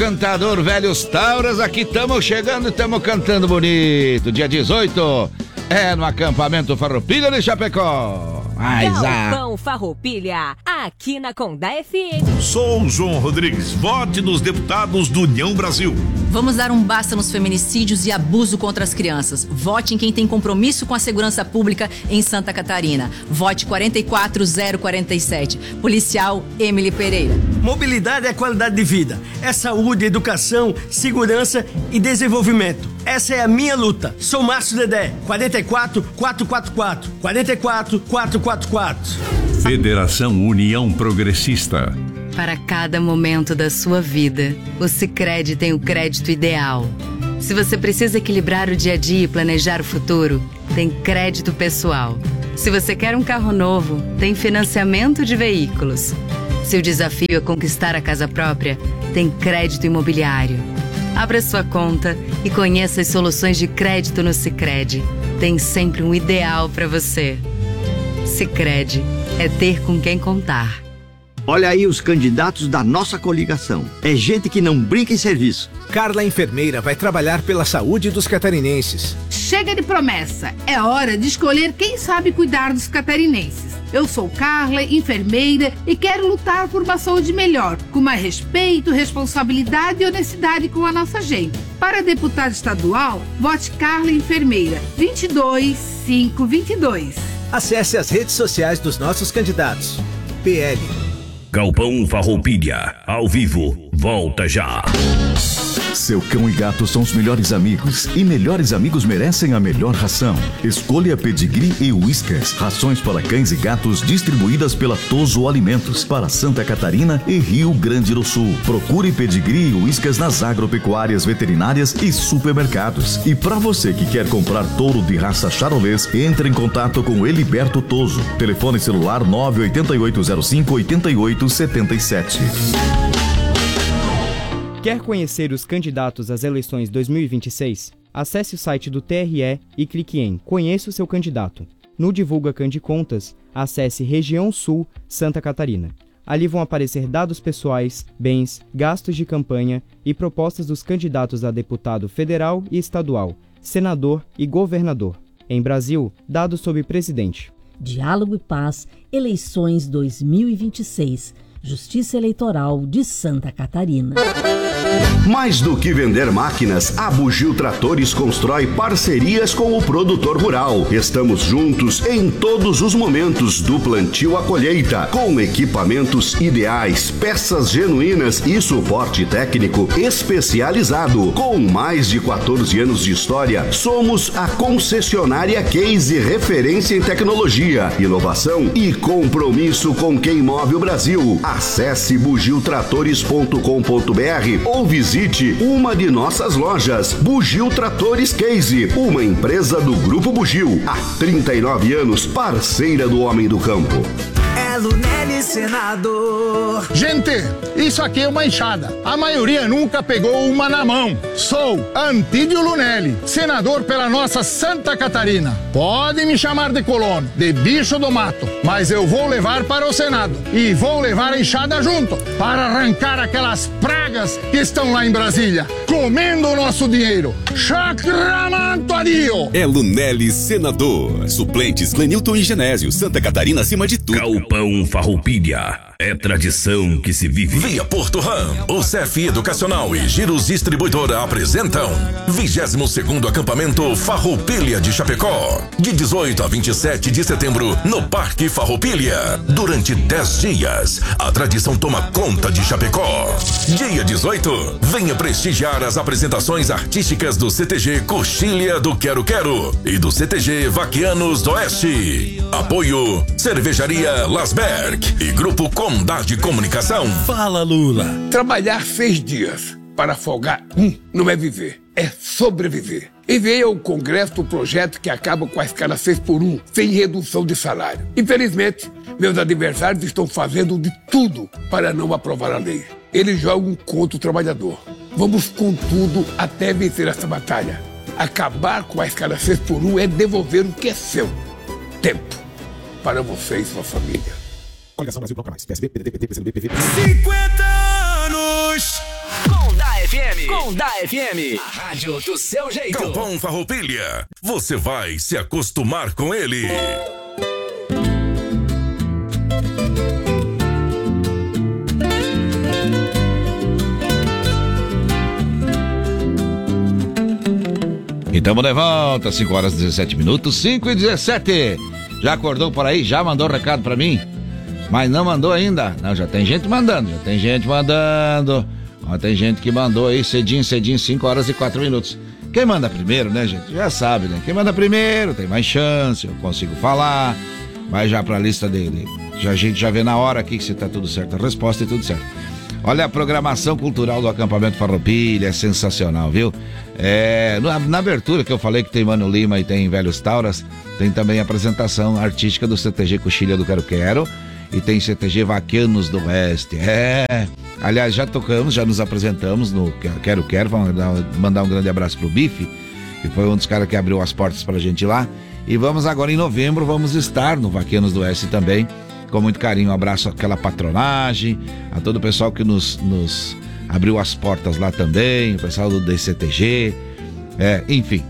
Cantador Velhos Tauras, aqui estamos chegando e estamos cantando bonito. Dia 18 é no acampamento Farroupilha de Chapecó. Galpão Farroupilha, aqui na Condá FM. Sou João Rodrigues, vote nos deputados do União Brasil. Vamos dar um basta nos feminicídios e abuso contra as crianças. Vote em quem tem compromisso com a segurança pública em Santa Catarina. Vote 44047. Policial Emily Pereira. Mobilidade é qualidade de vida. É saúde, educação, segurança e desenvolvimento. Essa é a minha luta. Sou Márcio Dedé. 44444. 44444. Federação União Progressista. Para cada momento da sua vida, o Sicredi tem o crédito ideal. Se você precisa equilibrar o dia a dia e planejar o futuro, tem crédito pessoal. Se você quer um carro novo, tem financiamento de veículos. Se o desafio é conquistar a casa própria, tem crédito imobiliário. Abra sua conta e conheça as soluções de crédito no Sicredi. Tem sempre um ideal para você. Sicredi é ter com quem contar. Olha aí os candidatos da nossa coligação. É gente que não brinca em serviço. Carla Enfermeira vai trabalhar pela saúde dos catarinenses. Chega de promessa. É hora de escolher quem sabe cuidar dos catarinenses. Eu sou Carla, enfermeira, e quero lutar por uma saúde melhor, com mais respeito, responsabilidade e honestidade com a nossa gente. Para deputada estadual, vote Carla Enfermeira, 22522. Acesse as redes sociais dos nossos candidatos. PL. Galpão Farroupilha, ao vivo, volta já. Seu cão e gato são os melhores amigos e melhores amigos merecem a melhor ração. Escolha Pedigree e Whiskas, rações para cães e gatos distribuídas pela Toso Alimentos para Santa Catarina e Rio Grande do Sul. Procure Pedigree e Whiskas nas agropecuárias, veterinárias e supermercados. E para você que quer comprar touro de raça charolês, entre em contato com Heliberto Toso. Telefone celular 98805-8877. Quer conhecer os candidatos às eleições 2026? Acesse o site do TRE e clique em Conheça o seu candidato. No Divulga Candicontas, acesse Região Sul, Santa Catarina. Ali vão aparecer dados pessoais, bens, gastos de campanha e propostas dos candidatos a deputado federal e estadual, senador e governador. Em Brasil, dados sobre presidente. Diálogo e Paz, eleições 2026. Justiça Eleitoral de Santa Catarina. Mais do que vender máquinas, a Bugio Tratores constrói parcerias com o produtor rural. Estamos juntos em todos os momentos, do plantio à colheita, com equipamentos ideais, peças genuínas e suporte técnico especializado. Com mais de 14 anos de história, somos a concessionária Case, referência em tecnologia, inovação e compromisso com quem move o Brasil. Acesse bugiotratores.com.br ou visite uma de nossas lojas. Bugio Tratores Case, uma empresa do Grupo Bugio. Há 39 anos, parceira do homem do campo. É Lunelli Senador. Gente, isso aqui é uma enxada. A maioria nunca pegou uma na mão. Sou Antídio Lunelli, senador pela nossa Santa Catarina. Pode me chamar de colono, de bicho do mato, mas eu vou levar para o Senado e vou levar a enxada junto para arrancar aquelas pragas que estão lá em Brasília, comendo o nosso dinheiro. Chacramanto adio! É Lunelli Senador. Suplentes Clenilton e Genésio. Santa Catarina acima de tudo. Galpão Farroupilha. É tradição que se vive. Via Porto Ram, o CEF Educacional e Giros Distribuidora apresentam 22º Acampamento Farroupilha de Chapecó, de 18 a 27 de setembro, no Parque Farroupilha. Durante 10 dias, a tradição toma conta de Chapecó. Dia 18, venha prestigiar as apresentações artísticas do CTG Coxilha do Quero Quero e do CTG Vaquianos do Oeste. Apoio Cervejaria Lasberg e Grupo Condá de Comunicação. Fala, Lula. Trabalhar 6 dias para folgar não é viver, é sobreviver. Enviei ao Congresso o projeto que acaba com a escala 6x1, sem redução de salário. Infelizmente, meus adversários estão fazendo de tudo para não aprovar a lei. Eles jogam contra o trabalhador. Vamos com tudo até vencer essa batalha. Acabar com a escala 6x1 é devolver o que é seu. Tempo para você e sua família. Coligação Brasil Bloco Mais. PSB, PDT, PT, PCdoB, PV. 50 anos! Condá FM. Condá FM. A rádio do seu jeito. Galpão Farroupilha. Você vai se acostumar com ele. E tamo de volta, 5 horas e 17 minutos, 5 e 17. Já acordou por aí? Já mandou recado pra mim? Mas não mandou ainda? Não, já tem gente mandando, Ó, tem gente que mandou aí cedinho, 5 horas e 4 minutos. Quem manda primeiro, né, gente? Já sabe, né? Quem manda primeiro tem mais chance, eu consigo falar. Vai já pra lista dele. A gente já vê na hora aqui se tá tudo certo, a resposta e tudo certo. Olha, a programação cultural do acampamento Farroupilha é sensacional, viu? Na abertura que eu falei que tem Mano Lima e tem Velhos Tauras, tem também a apresentação artística do CTG Coxilha do Quero Quero e tem CTG Vaquianos do Oeste. Aliás, já tocamos, já nos apresentamos no Quero Quero. Vamos mandar um grande abraço pro Bife, que foi um dos caras que abriu as portas pra gente lá. E vamos agora em novembro, vamos estar no Vaquianos do Oeste também. Com muito carinho, um abraço àquela patronagem, a todo o pessoal que nos abriu as portas lá também, o pessoal do DCTG, enfim.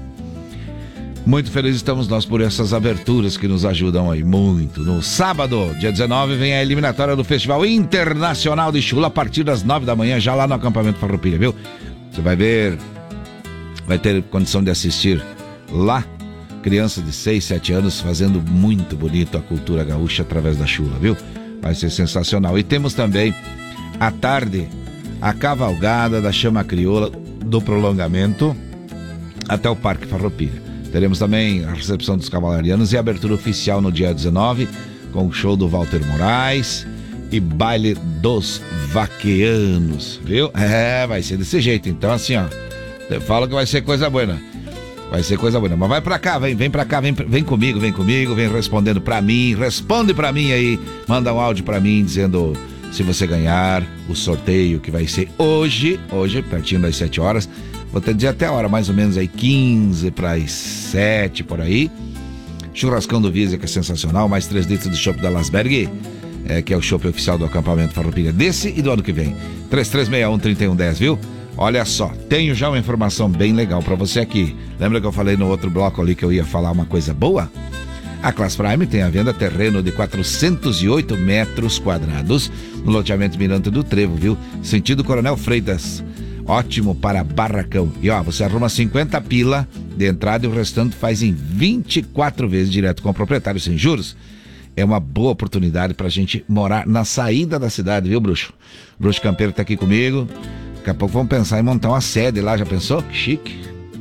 Muito felizes estamos nós por essas aberturas que nos ajudam aí muito. No sábado, dia 19, vem a eliminatória do Festival Internacional de Chula a partir das 9 da manhã, já lá no acampamento Farroupilha, viu? Você vai ver, vai ter condição de assistir lá. Criança de 6, 7 anos fazendo muito bonito a cultura gaúcha através da chula, viu? Vai ser sensacional. E temos também, à tarde, a cavalgada da Chama Crioula do prolongamento até o Parque Farroupilha. Teremos também a recepção dos cavalarianos e a abertura oficial no dia 19, com o show do Walter Moraes e baile dos vaqueanos, viu? Vai ser desse jeito. Então, assim, ó, eu falo que vai ser coisa boa. Vai ser coisa boa, mas vai pra cá, vem pra cá, vem comigo, vem respondendo pra mim, responde pra mim aí, manda um áudio pra mim dizendo se você ganhar o sorteio que vai ser hoje, pertinho das 7 horas, vou te dizer até a hora, mais ou menos aí 15 para as 7 por aí, churrascão do Visa, que é sensacional, mais 3 litros de chopp da Lasberg, que é o chopp oficial do acampamento Farroupilha desse e do ano que vem, 3361-3110, viu? Olha só, tenho já uma informação bem legal pra você aqui. Lembra que eu falei no outro bloco ali que eu ia falar uma coisa boa? A Class Prime tem à venda terreno de 408 metros quadrados no loteamento Mirante do Trevo, viu? Sentido Coronel Freitas. Ótimo para barracão. E ó, você arruma 50 pila de entrada e o restante faz em 24 vezes direto com o proprietário sem juros. É uma boa oportunidade pra gente morar na saída da cidade, viu, Bruxo? O Bruxo Campeiro tá aqui comigo. Daqui a pouco vamos pensar em montar uma sede lá, já pensou? Que chique.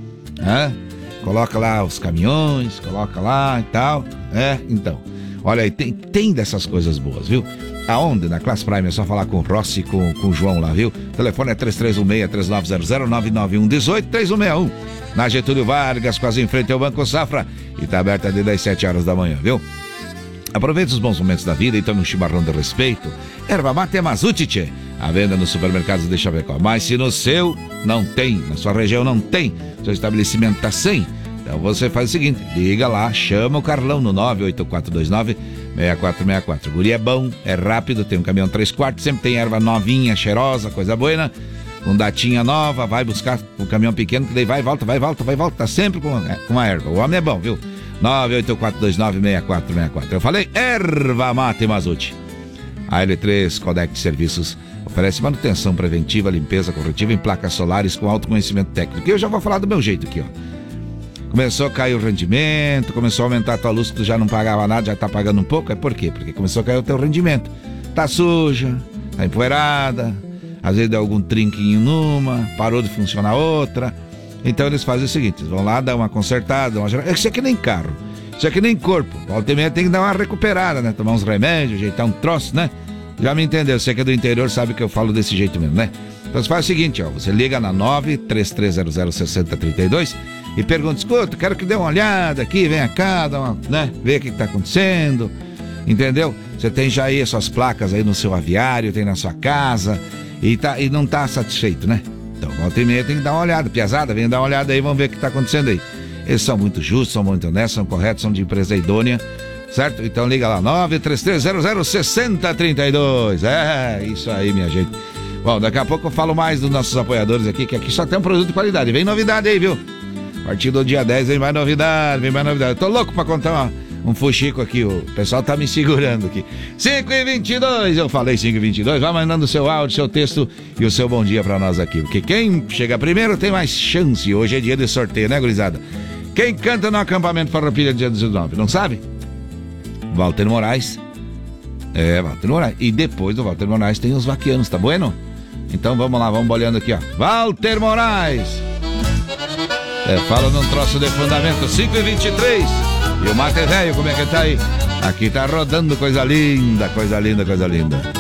Coloca lá os caminhões, coloca lá e tal. Então. Olha aí, tem dessas coisas boas, viu? Aonde? Na Class Prime, é só falar com o Rossi e com o João lá, viu? O telefone é 3316-3900-991-18-3161. Na Getúlio Vargas, quase em frente ao Banco Safra. E tá aberta desde as 7 horas da manhã, viu? Aproveite os bons momentos da vida e tome um chimarrão de respeito. Erva mate é Mazutiche. À venda nos supermercados de Chapecó. Mas se no seu não tem, na sua região não tem, seu estabelecimento está sem, então você faz o seguinte, liga lá, chama o Carlão no 98429-6464. Guri é bom, é rápido, tem um caminhão 3/4, sempre tem erva novinha, cheirosa, coisa boa, com datinha nova, vai buscar um caminhão pequeno, que daí vai e volta, tá sempre com a erva. O homem é bom, viu? 98429-6464. Eu falei erva mate Mazute. A L3 Codec Serviços oferece manutenção preventiva, limpeza corretiva em placas solares com alto conhecimento técnico. E eu já vou falar do meu jeito aqui, ó. Começou a cair o rendimento, começou a aumentar a tua luz, que tu já não pagava nada, já tá pagando um pouco. É por quê? Porque começou a cair o teu rendimento. Tá suja, tá empoeirada, às vezes deu algum trinquinho numa, parou de funcionar outra. Então eles fazem o seguinte, eles vão lá, dar uma consertada, isso é que nem carro, isso é que nem corpo. Volta e meia tem que dar uma recuperada, né? Tomar uns remédios, ajeitar um troço, né? Já me entendeu, você que é do interior sabe que eu falo desse jeito mesmo, né? Então você faz o seguinte, ó, você liga na 933006032 e pergunta, escuta, quero que dê uma olhada aqui, venha cá, dá uma, né? Vê o que tá acontecendo, entendeu? Você tem já aí as suas placas aí no seu aviário, tem na sua casa e não tá satisfeito, né? Então, volta e meia tem que dar uma olhada. Piazada, vem dar uma olhada aí, vamos ver o que está acontecendo aí. Eles são muito justos, são muito honestos, são corretos, são de empresa idônea, certo? Então liga lá, 933006032. Isso aí, minha gente. Bom, daqui a pouco eu falo mais dos nossos apoiadores aqui, que aqui só tem um produto de qualidade. Vem novidade aí, viu? A partir do dia 10 vem mais novidade, Eu tô louco pra contar um fuxico aqui, o pessoal tá me segurando aqui. 5h22, eu falei 5h22, vai mandando o seu áudio, seu texto e o seu bom dia pra nós aqui, porque quem chega primeiro tem mais chance. Hoje é dia de sorteio, né, gurizada? Quem canta no acampamento Farroupilha dia 19, não sabe? Walter Moraes. Walter Moraes. E depois do Walter Moraes tem os vaquianos, tá bueno? Então vamos lá, vamos olhando aqui, ó. Walter Moraes. Fala num troço de fundamento, 5h23. E o mate velho, como é que tá aí? Aqui tá rodando coisa linda.